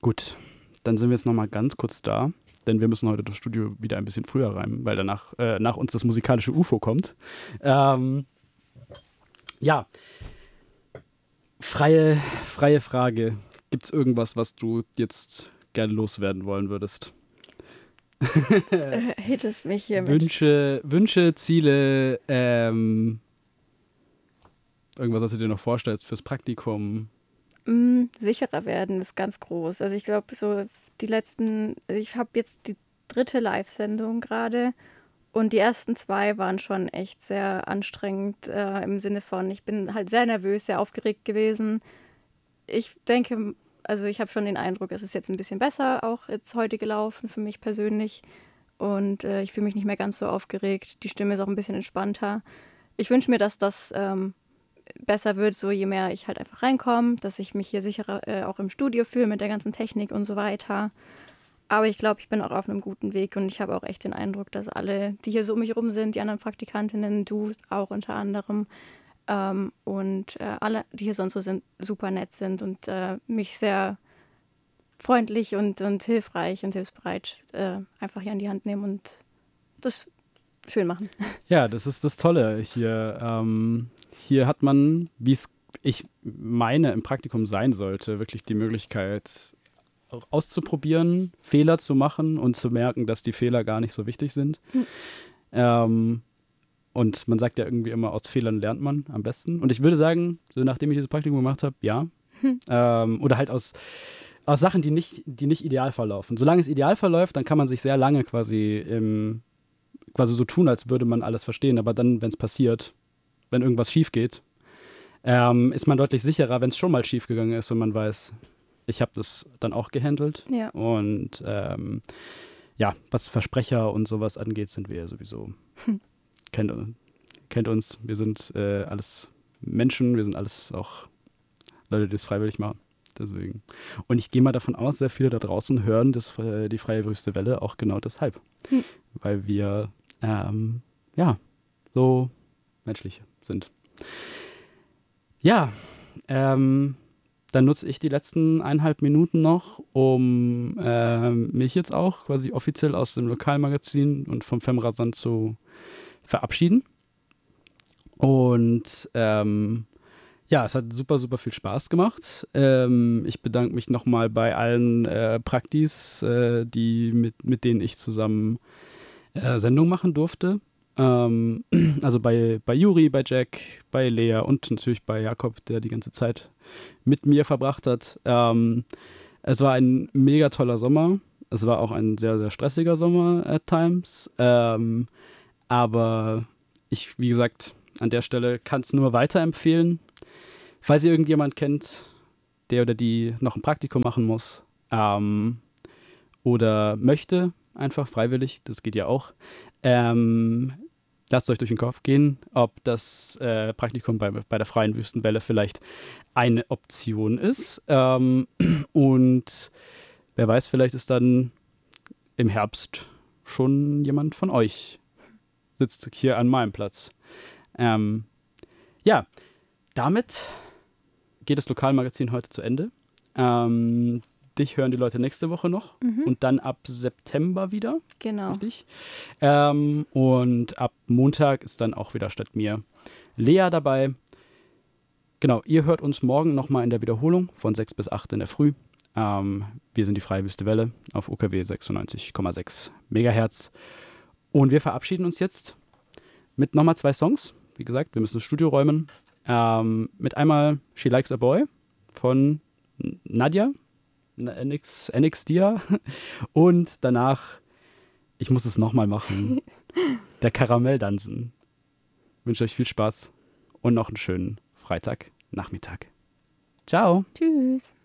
Gut, dann sind wir jetzt nochmal ganz kurz da, denn wir müssen heute das Studio wieder ein bisschen früher räumen, weil danach nach uns das musikalische UFO kommt. Ja, freie Frage. Gibt es irgendwas, was du jetzt gerne loswerden wollen würdest? Hittest mich hier mit. Wünsche, Ziele, irgendwas, was du dir noch vorstellst fürs Praktikum? Sicherer werden ist ganz groß. Also ich glaube, so ich habe jetzt die 3. Live-Sendung gerade und die ersten 2 waren schon echt sehr anstrengend im Sinne von, ich bin halt sehr nervös, sehr aufgeregt gewesen. Ich denke, also ich habe schon den Eindruck, es ist jetzt ein bisschen besser auch jetzt heute gelaufen für mich persönlich und ich fühle mich nicht mehr ganz so aufgeregt. Die Stimme ist auch ein bisschen entspannter. Ich wünsche mir, dass das besser wird, so je mehr ich halt einfach reinkomme, dass ich mich hier sicherer auch im Studio fühle mit der ganzen Technik und so weiter. Aber ich glaube, ich bin auch auf einem guten Weg und ich habe auch echt den Eindruck, dass alle, die hier so um mich rum sind, die anderen Praktikantinnen, du auch unter anderem, und alle, die hier sonst so sind, super nett sind und mich sehr freundlich und hilfreich und hilfsbereit einfach hier an die Hand nehmen und das schön machen. Ja, das ist das Tolle hier. Hier hat man, wie es ich meine im Praktikum sein sollte, wirklich die Möglichkeit auch auszuprobieren, Fehler zu machen und zu merken, dass die Fehler gar nicht so wichtig sind. Und man sagt ja irgendwie immer, aus Fehlern lernt man am besten. Und ich würde sagen, so nachdem ich dieses Praktikum gemacht habe, ja. Oder halt aus Sachen, die nicht ideal verlaufen. Solange es ideal verläuft, dann kann man sich sehr lange quasi so tun, als würde man alles verstehen. Aber dann, wenn es passiert, wenn irgendwas schief geht, ist man deutlich sicherer, wenn es schon mal schief gegangen ist und man weiß, ich habe das dann auch gehandelt. Ja. Und ja, was Versprecher und sowas angeht, sind wir ja sowieso, kennt uns, wir sind alles Menschen, wir sind alles auch Leute, die das freiwillig machen. Deswegen. Und ich gehe mal davon aus, sehr viele da draußen hören die Freie Wüste Welle auch genau deshalb. Weil wir ja, so menschlich sind. Ja, dann nutze ich die letzten 1,5 Minuten noch, um mich jetzt auch quasi offiziell aus dem Lokalmagazin und vom Femrasant zu verabschieden. Und ja, es hat super, super viel Spaß gemacht. Ich bedanke mich nochmal bei allen Praktis, mit denen ich zusammen Sendung machen durfte. Also bei Juri, bei Jack, bei Lea und natürlich bei Jakob, der die ganze Zeit mit mir verbracht hat. Es war ein mega toller Sommer. Es war auch ein sehr, sehr stressiger Sommer at times. Aber ich, wie gesagt, an der Stelle kann es nur weiterempfehlen. Falls ihr irgendjemand kennt, der oder die noch ein Praktikum machen muss oder möchte, einfach freiwillig, das geht ja auch, lasst euch durch den Kopf gehen, ob das Praktikum bei der Freien Wüstenwelle vielleicht eine Option ist. Und wer weiß, vielleicht ist dann im Herbst schon jemand von euch sitzt hier an meinem Platz. Ja, damit geht das Lokalmagazin heute zu Ende. Dich hören die Leute nächste Woche noch und dann ab September wieder. Genau. Richtig? Und ab Montag ist dann auch wieder statt mir Lea dabei. Genau, ihr hört uns morgen nochmal in der Wiederholung von 6 bis 8 in der Früh. Wir sind die Freie Wüste Welle auf UKW 96,6 Megahertz. Und wir verabschieden uns jetzt mit nochmal 2 Songs. Wie gesagt, wir müssen das Studio räumen. Mit einmal She Likes a Boy von Nadja, NX Dia. Und danach, ich muss es nochmal machen, der Karamelldansen. Ich wünsche euch viel Spaß und noch einen schönen Freitagnachmittag. Ciao. Tschüss.